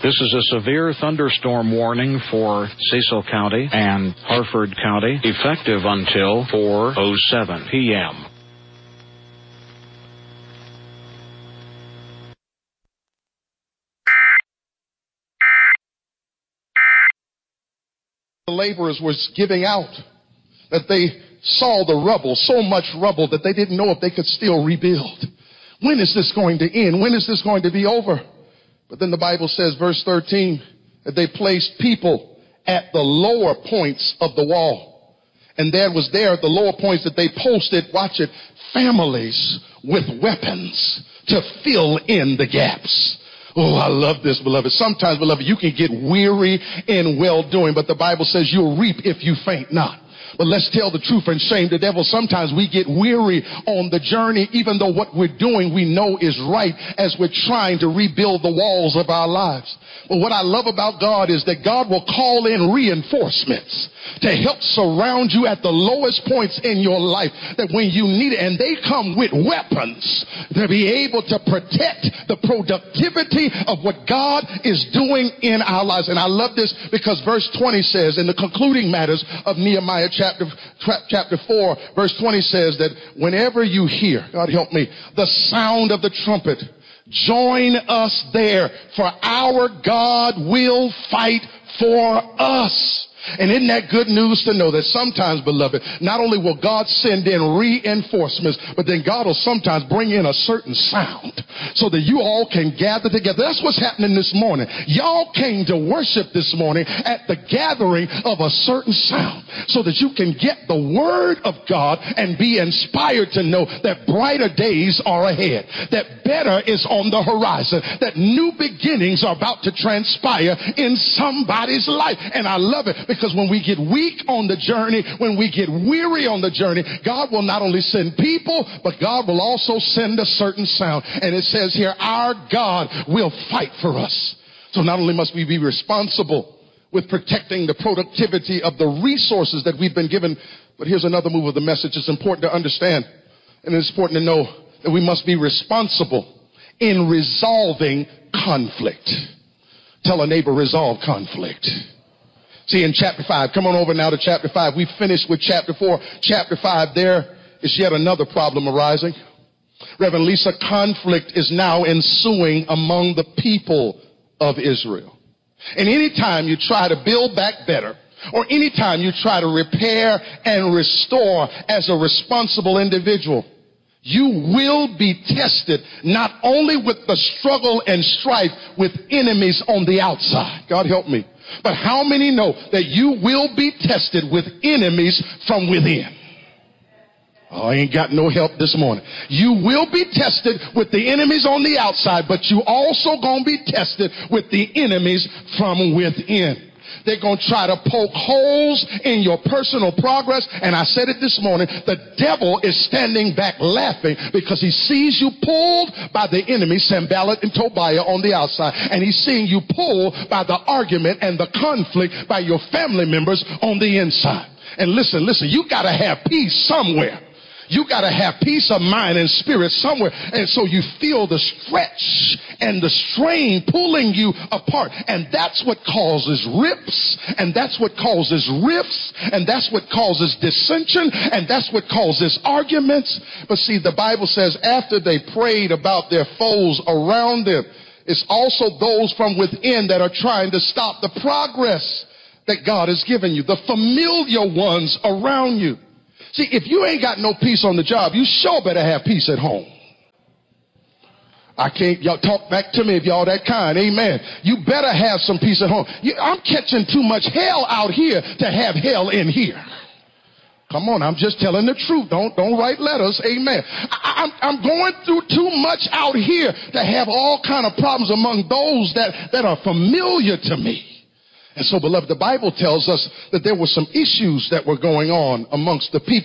This is a severe thunderstorm warning for Cecil County and Harford County, effective until 4:07 p.m. The laborers was giving out, that they saw the rubble, so much rubble that they didn't know if they could still rebuild. When is this going to end? When is this going to be over? But then the Bible says, verse 13, that they placed people at the lower points of the wall. And there at the lower points that they posted, watch it, families with weapons to fill in the gaps. Oh, I love this, beloved. Sometimes, beloved, you can get weary in well-doing, but the Bible says you'll reap if you faint not. But let's tell the truth and shame the devil. Sometimes we get weary on the journey, even though what we're doing we know is right as we're trying to rebuild the walls of our lives. But what I love about God is that God will call in reinforcements to help surround you at the lowest points in your life, that when you need it, and they come with weapons to be able to protect the productivity of what God is doing in our lives. And I love this because verse 20 says, in the concluding matters of Nehemiah chapter 4, verse 20 says that whenever you hear, God help me, the sound of the trumpet, join us there, for our God will fight for us. And isn't that good news to know that sometimes, beloved, not only will God send in reinforcements, but then God will sometimes bring in a certain sound so that you all can gather together. That's what's happening this morning. Y'all came to worship this morning at the gathering of a certain sound so that you can get the word of God and be inspired to know that brighter days are ahead, that better is on the horizon, that new beginnings are about to transpire in somebody's life. And I love it because when we get weak on the journey, when we get weary on the journey, God will not only send people, but God will also send a certain sound. And it says here, our God will fight for us. So not only must we be responsible with protecting the productivity of the resources that we've been given, but here's another move of the message. It's important to understand, and it's important to know that we must be responsible in resolving conflict. Tell a neighbor, resolve conflict. See, in chapter 5, come on over now to chapter 5. We finished with chapter 4. Chapter 5, there is yet another problem arising. Reverend Lisa, conflict is now ensuing among the people of Israel. And anytime you try to build back better, or anytime you try to repair and restore as a responsible individual, you will be tested not only with the struggle and strife with enemies on the outside. God help me. But how many know that you will be tested with enemies from within? Oh, I ain't got no help this morning. You will be tested with the enemies on the outside, but you also gonna be tested with the enemies from within. They're going to try to poke holes in your personal progress. And I said it this morning, the devil is standing back laughing because he sees you pulled by the enemy, Sanballat and Tobiah on the outside. And he's seeing you pulled by the argument and the conflict by your family members on the inside. And listen, you got to have peace somewhere. You got to have peace of mind and spirit somewhere. And so you feel the stretch and the strain pulling you apart. And that's what causes rips. And that's what causes rifts. And that's what causes dissension. And that's what causes arguments. But see, the Bible says after they prayed about their foes around them, it's also those from within that are trying to stop the progress that God has given you. The familiar ones around you. See, if you ain't got no peace on the job, you sure better have peace at home. Y'all talk back to me if y'all that kind. Amen. You better have some peace at home. I'm catching too much hell out here to have hell in here. Come on, I'm just telling the truth. Don't write letters. Amen. I'm going through too much out here to have all kind of problems among those that are familiar to me. And so, beloved, the Bible tells us that there were some issues that were going on amongst the people.